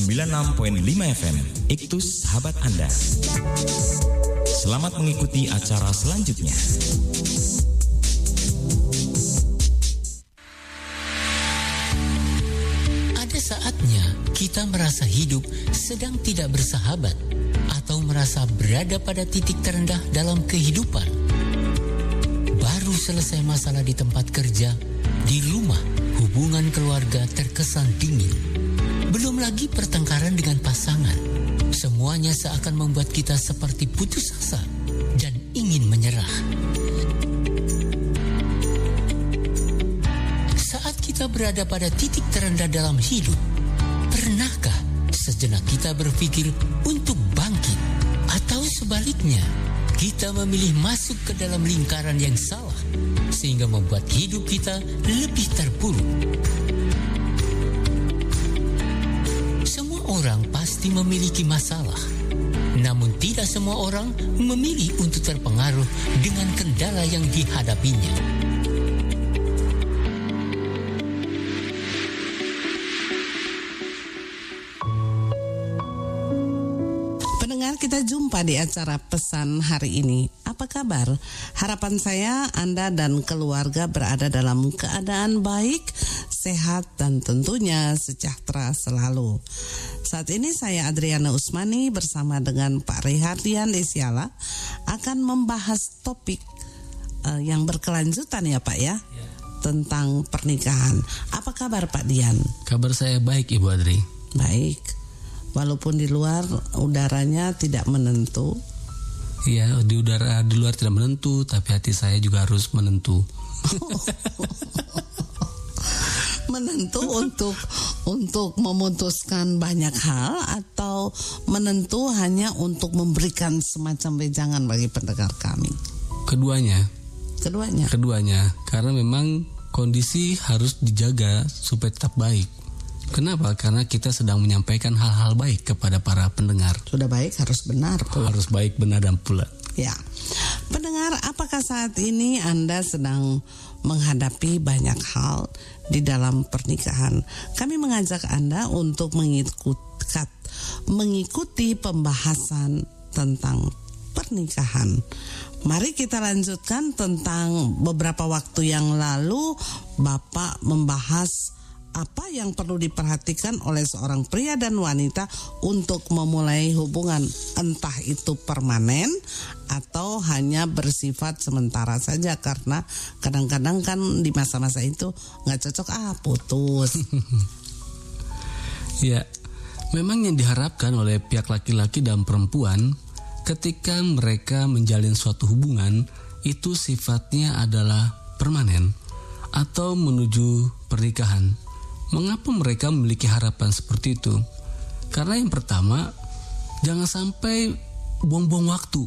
96.5 FM, Iktus Sahabat Anda. Selamat mengikuti acara selanjutnya. Ada saatnya kita merasa hidup sedang tidak bersahabat atau merasa berada pada titik terendah dalam kehidupan. Baru selesai masalah di tempat kerja, di rumah, hubungan keluarga terkesan dingin. Belum lagi pertengkaran dengan pasangan. Semuanya seakan membuat kita seperti putus asa dan ingin menyerah. Saat kita berada pada titik terendah dalam hidup, pernahkah sejenak kita berpikir untuk bangkit? Atau sebaliknya, kita memilih masuk ke dalam lingkaran yang salah, sehingga membuat hidup kita lebih terpuruk. Semua orang pasti memiliki masalah, namun tidak semua orang memilih untuk terpengaruh dengan kendala yang dihadapinya. Kita jumpa di acara pesan hari ini. Apa kabar? Harapan saya Anda dan keluarga berada dalam keadaan baik, sehat, dan tentunya sejahtera selalu. Saat ini saya Adriana Usmani bersama dengan Pak Rehardian Isyala akan membahas topik yang berkelanjutan ya Pak ya, tentang pernikahan. Apa kabar Pak Dian? Kabar saya baik Ibu Adri. Baik. Walaupun di luar udaranya tidak menentu. Iya, di luar tidak menentu, tapi hati saya juga harus menentu. Menentu untuk memutuskan banyak hal atau menentu hanya untuk memberikan semacam wejangan bagi pendengar kami? Keduanya. Karena memang kondisi harus dijaga supaya tetap baik. Kenapa? Karena kita sedang menyampaikan hal-hal baik kepada para pendengar. Sudah baik harus benar pula. Harus baik, benar, dan pula. Ya. Pendengar, apakah saat ini Anda sedang menghadapi banyak hal di dalam pernikahan? Kami mengajak Anda untuk mengikuti pembahasan tentang pernikahan. Mari kita lanjutkan tentang beberapa waktu yang lalu Bapak membahas apa yang perlu diperhatikan oleh seorang pria dan wanita untuk memulai hubungan, entah itu permanen atau hanya bersifat sementara saja, karena kadang-kadang kan di masa-masa itu nggak cocok, putus. Ya, memang yang diharapkan oleh pihak laki-laki dan perempuan ketika mereka menjalin suatu hubungan itu sifatnya adalah permanen atau menuju pernikahan. Mengapa mereka memiliki harapan seperti itu? Karena yang pertama, jangan sampai buang-buang waktu.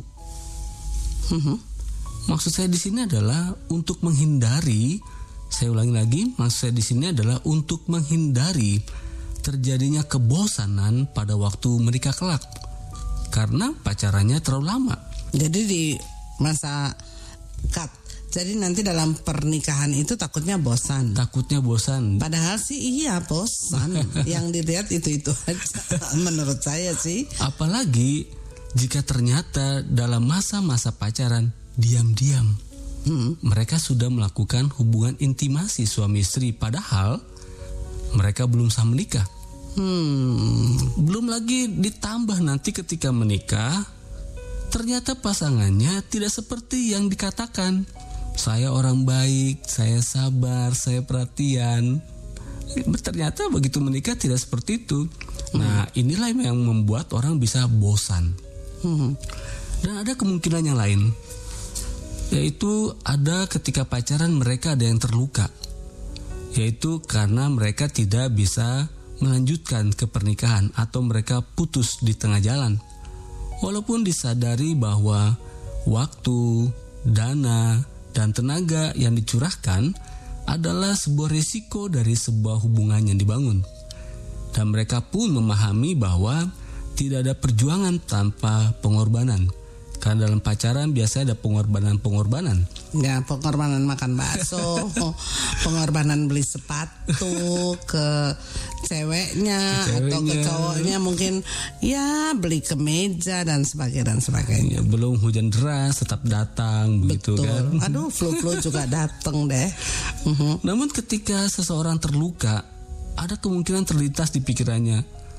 Maksud saya di sini adalah untuk menghindari, saya ulangi lagi, maksud saya di sini adalah untuk menghindari terjadinya kebosanan pada waktu menikah kelak. Karena pacarannya terlalu lama. Jadi di masa jadi nanti dalam pernikahan itu takutnya bosan. Padahal sih iya bosan. Yang dilihat itu aja. Menurut saya sih. Apalagi jika ternyata dalam masa-masa pacaran diam-diam mereka sudah melakukan hubungan intimasi suami istri, padahal mereka belum sah menikah. Belum lagi ditambah nanti ketika menikah ternyata pasangannya tidak seperti yang dikatakan. Saya orang baik, saya sabar, saya perhatian. Ternyata begitu menikah tidak seperti itu. Nah, inilah yang membuat orang bisa bosan. Dan ada kemungkinan yang lain, yaitu ada ketika pacaran mereka ada yang terluka, yaitu karena mereka tidak bisa melanjutkan ke pernikahan atau mereka putus di tengah jalan. Walaupun disadari bahwa waktu, dana, dan tenaga yang dicurahkan adalah sebuah risiko dari sebuah hubungan yang dibangun. Dan mereka pun memahami bahwa tidak ada perjuangan tanpa pengorbanan. Karena dalam pacaran biasanya ada pengorbanan-pengorbanan. Ya, pengorbanan makan bakso, pengorbanan beli sepatu ke ceweknya atau ke cowoknya, mungkin ya beli kemeja dan sebagainya. Ya, belum hujan deras tetap datang. Begitu kan. Aduh, flu juga datang deh. Namun ketika seseorang terluka, ada kemungkinan terlintas di pikirannya,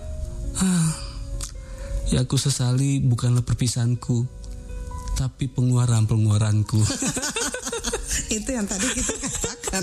ya aku sesali bukanlah perpisahanku, tapi pengeluaranku. Itu yang tadi kita katakan.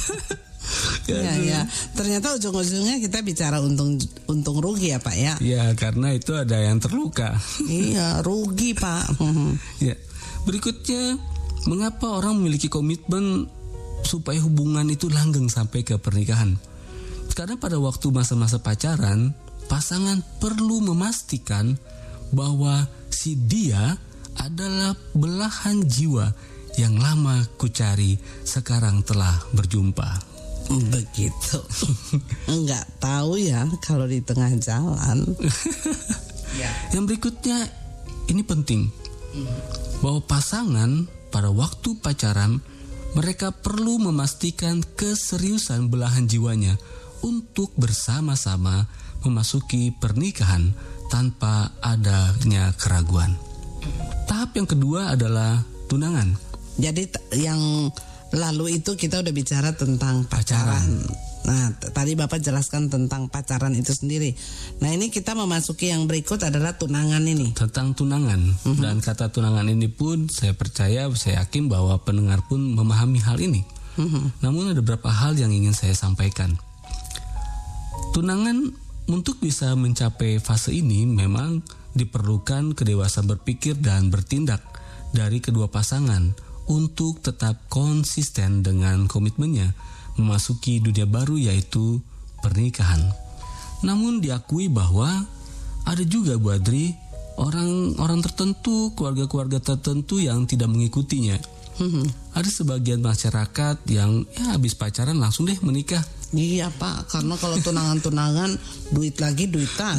Ya. Ternyata ujung-ujungnya kita bicara untung rugi ya Pak ya. Ya, karena itu ada yang terluka. Iya, rugi Pak. Ya. Berikutnya, mengapa orang memiliki komitmen supaya hubungan itu langgeng sampai ke pernikahan? Karena pada waktu masa-masa pacaran, pasangan perlu memastikan bahwa si dia adalah belahan jiwa yang lama kucari, sekarang telah berjumpa. Begitu. Enggak tahu ya kalau di tengah jalan. Yang berikutnya, ini penting, bahwa pasangan pada waktu pacaran, mereka perlu memastikan keseriusan belahan jiwanya untuk bersama-sama memasuki pernikahan tanpa adanya keraguan. Tahap yang kedua adalah tunangan. Jadi yang lalu itu kita udah bicara tentang pacaran. Nah, tadi Bapak jelaskan tentang pacaran itu sendiri. Nah, ini kita memasuki yang berikut adalah tunangan ini. Tentang tunangan. Dan kata tunangan ini pun saya yakin bahwa pendengar pun memahami hal ini. Namun ada beberapa hal yang ingin saya sampaikan. Tunangan, untuk bisa mencapai fase ini memang diperlukan kedewasaan berpikir dan bertindak dari kedua pasangan untuk tetap konsisten dengan komitmennya memasuki dunia baru, yaitu pernikahan. Namun diakui bahwa ada juga, Bu Adri, orang-orang tertentu, keluarga-keluarga tertentu yang tidak mengikutinya. Ada sebagian masyarakat yang habis pacaran langsung deh menikah. Iya Pak, karena kalau tunangan duit lagi,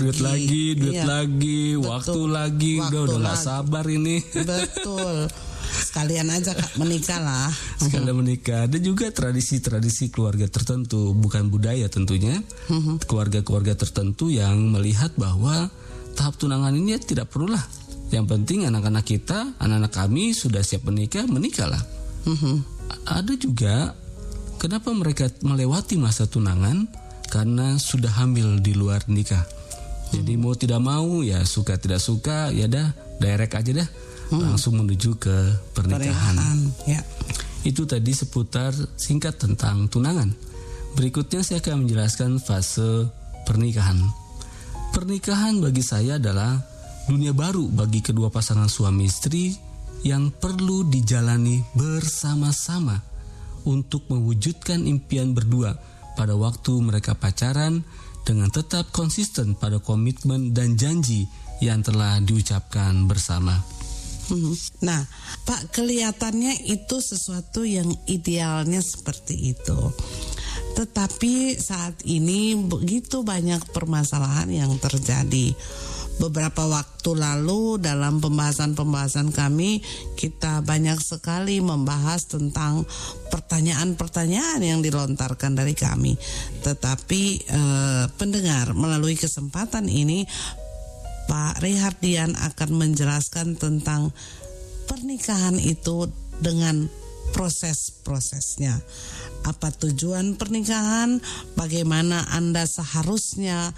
waktu lagi, udah gak sabar ini. Betul. Sekalian aja menikah lah. Sekalian menikah. Ada juga tradisi-tradisi keluarga tertentu, bukan budaya tentunya. Keluarga-keluarga tertentu yang melihat bahwa tahap tunangan ini tidak perlulah. Yang penting anak-anak kita, anak-anak kami sudah siap menikahlah. Ada juga kenapa mereka melewati masa tunangan, karena sudah hamil di luar nikah. Jadi mau tidak mau, ya suka tidak suka, ya dah direct aja dah. Langsung menuju ke pernikahan. Ya. Itu tadi seputar singkat tentang tunangan. Berikutnya saya akan menjelaskan fase pernikahan. Pernikahan bagi saya adalah dunia baru bagi kedua pasangan suami istri yang perlu dijalani bersama-sama untuk mewujudkan impian berdua pada waktu mereka pacaran, dengan tetap konsisten pada komitmen dan janji yang telah diucapkan bersama. Nah, Pak, kelihatannya itu sesuatu yang idealnya seperti itu. Tetapi saat ini begitu banyak permasalahan yang terjadi. Beberapa waktu lalu dalam pembahasan kami, kita banyak sekali membahas tentang pertanyaan-pertanyaan yang dilontarkan dari kami. Tetapi pendengar, melalui kesempatan ini Pak Rehardian akan menjelaskan tentang pernikahan itu dengan proses-prosesnya. Apa tujuan pernikahan? Bagaimana Anda seharusnya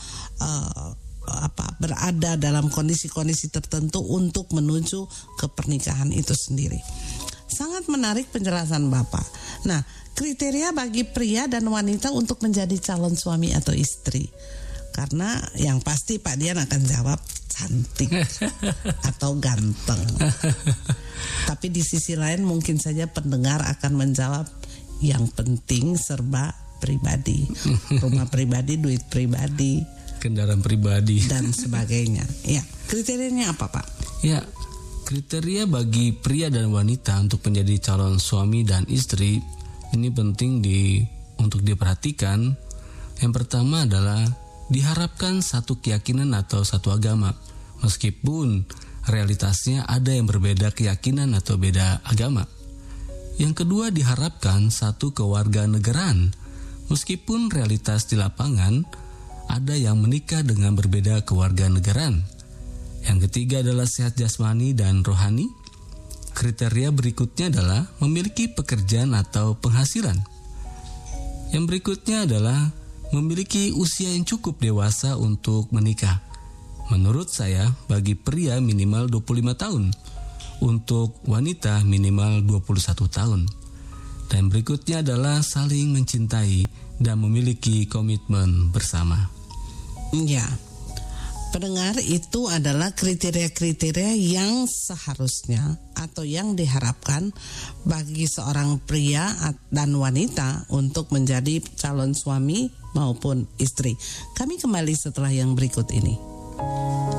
berada dalam kondisi-kondisi tertentu untuk menuju ke pernikahan itu sendiri. Sangat menarik penjelasan Bapak. Nah, kriteria bagi pria dan wanita untuk menjadi calon suami atau istri. Karena yang pasti Pak Dian akan jawab cantik atau ganteng. Tapi di sisi lain mungkin saja pendengar akan menjawab yang penting serba pribadi. Rumah pribadi, duit pribadi, kendaraan pribadi, dan sebagainya. Ya, kriterianya apa Pak? Ya, kriteria bagi pria dan wanita untuk menjadi calon suami dan istri ini penting untuk diperhatikan. Yang pertama adalah diharapkan satu keyakinan atau satu agama. Meskipun realitasnya ada yang berbeda keyakinan atau beda agama. Yang kedua, diharapkan satu kewarganegaraan. Meskipun realitas di lapangan ada yang menikah dengan berbeda kewarganegaraan. Yang ketiga adalah sehat jasmani dan rohani. Kriteria berikutnya adalah memiliki pekerjaan atau penghasilan. Yang berikutnya adalah memiliki usia yang cukup dewasa untuk menikah. Menurut saya, bagi pria minimal 25 tahun, untuk wanita minimal 21 tahun. Dan berikutnya adalah saling mencintai dan memiliki komitmen bersama. Ya, pendengar, itu adalah kriteria-kriteria yang seharusnya atau yang diharapkan bagi seorang pria dan wanita untuk menjadi calon suami maupun istri. Kami kembali setelah yang berikut ini.